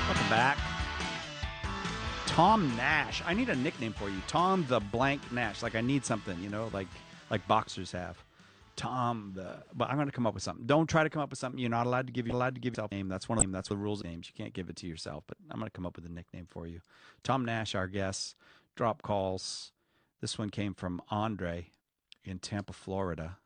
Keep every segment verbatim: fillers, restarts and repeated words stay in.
Welcome back. Tom Nash. I need a nickname for you. Tom the blank Nash. Like I need something, you know, like like boxers have. Tom the. But I'm going to come up with something. Don't try to come up with something. You're not allowed to give. You're allowed to give yourself a name. That's one of them. That's the rules of games. You can't give it to yourself. But I'm going to come up with a nickname for you. Tom Nash, our guest. Drop calls. This one came from Andre in Tampa, Florida.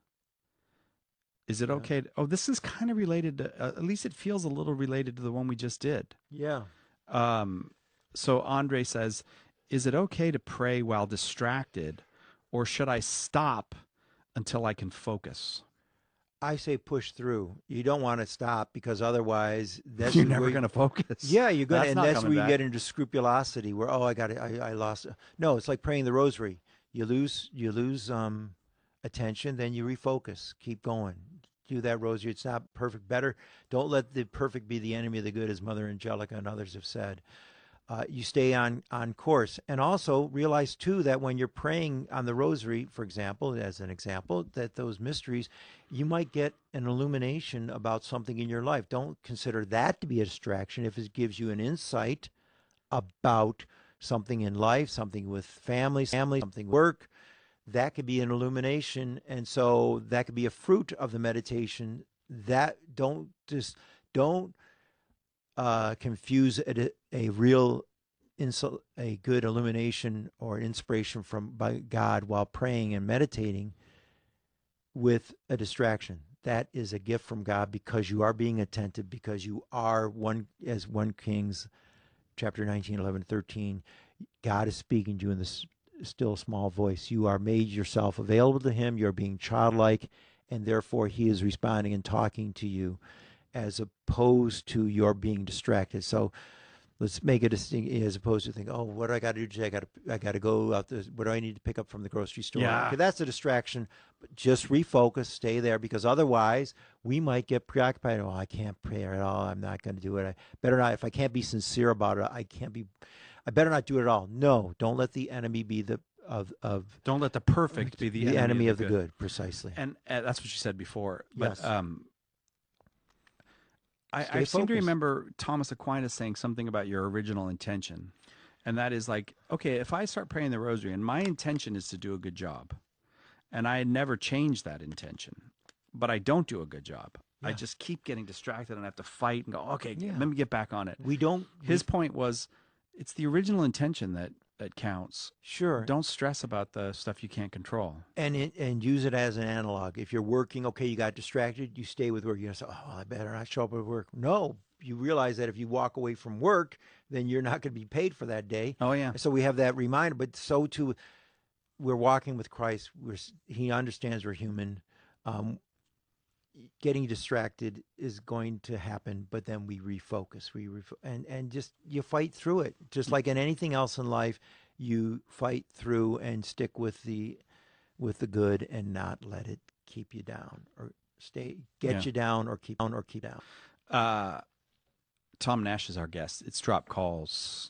Is it Yeah. okay? To, oh, this is kind of related to. Uh, at least it feels a little related to the one we just did. Yeah. Um. So Andre says, is it okay to pray while distracted, or should I stop until I can focus? I say push through. You don't want to stop because otherwise that's You're where never you- going to focus. Yeah, you're gonna, That's and not that's coming where you back. get into scrupulosity, where oh, I got it, I, I lost. it. No, it's like praying the rosary. You lose, you lose um, attention, then you refocus. Keep going. Do that rosary. It's not perfect. Better don't let the perfect be the enemy of the good, as Mother Angelica and others have said. Uh, you stay on on course, and also realize too that when you're praying on the rosary, for example, as an example, that those mysteries, you might get an illumination about something in your life. Don't consider that to be a distraction if it gives you an insight about something in life, something with family, family, something work. That could be an illumination, and so that could be a fruit of the meditation. That don't just don't uh, confuse a, a real insul- a good illumination or inspiration from by God while praying and meditating with a distraction. That is a gift from God because you are being attentive, because you are one, as one Kings chapter nineteen, eleven, thirteen, God is speaking to you in this still small voice. You are made yourself available to him. You're being childlike, and therefore he is responding and talking to you, as opposed to your being distracted. So let's make a distinction, as opposed to think, oh, what do I got to do today? I got to, I got to go out there. What do I need to pick up from the grocery store? Yeah. Okay, that's a distraction. But just refocus, stay there, because otherwise we might get preoccupied. Oh, I can't pray at all. I'm not going to do it. I better not. If I can't be sincere about it, I can't be. I better not do it at all. No, don't let the enemy be the of of Don't let the perfect be the, the enemy of of the good. Precisely. And uh, that's what you said before. But Yes. um, I, Stay I seem to focused. remember Thomas Aquinas saying something about your original intention. And that is like, okay, if I start praying the rosary and my intention is to do a good job, and I never change that intention, but I don't do a good job, I Yeah. just keep getting distracted and I have to fight and go, okay, Yeah. let me get back on it. We don't. His point was, it's the original intention that, that counts. Sure. Don't stress about the stuff you can't control. And it, and use it as an analog. If you're working, okay, you got distracted, you stay with work. You say, oh, I better not show up at work. No, you realize that if you walk away from work, then you're not going to be paid for that day. Oh, yeah. So we have that reminder. But so too, we're walking with Christ. We're, he understands we're human. Um, getting distracted is going to happen, but then we refocus. We ref- and and just you fight through it. Just like in anything else in life, you fight through and stick with the with the good and not let it keep you down or stay get Yeah. you down or keep down or keep down. Uh, Tom Nash is our guest. It's drop calls,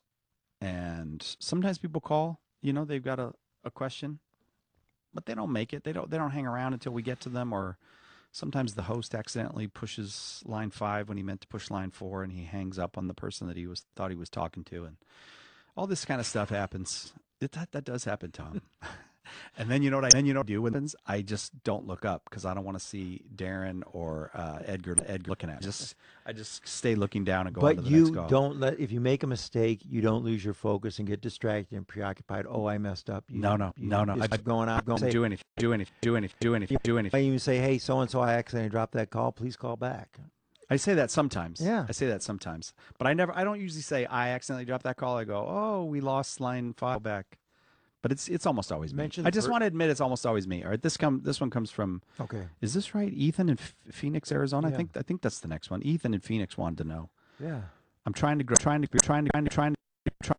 and sometimes people call. You know, they've got a, a question, but they don't make it. They don't. They don't hang around until we get to them. Or sometimes the host accidentally pushes line five when he meant to push line four, and he hangs up on the person that he was thought he was talking to, and all this kind of stuff happens. It, that that does happen, Tom. And then you know what I then you know what I do when it happens? I just don't look up because I don't want to see Darren or uh, Edgar Edgar looking at me. Just I just stay looking down and go on to But the you next call. don't let if you make a mistake, you don't lose your focus and get distracted and preoccupied. Oh, I messed up. You, No, no, you, no, no. Just I- keep going on. Going Don't do anything, do anything, do anything, do anything, do anything. I even say, hey, so and so, I accidentally dropped that call. Please call back. I say that sometimes. Yeah. I say that sometimes, but I never. I don't usually say I accidentally dropped that call. I go, oh, we lost line five back. But it's it's almost always me. Mention I the just per- want to admit it's almost always me. All right, this come this one comes from. Okay. Is this right? Ethan in F- Phoenix, Arizona. Yeah. I think I think that's the next one. Ethan in Phoenix wanted to know. Yeah. I'm trying to grow, trying to trying to trying to trying to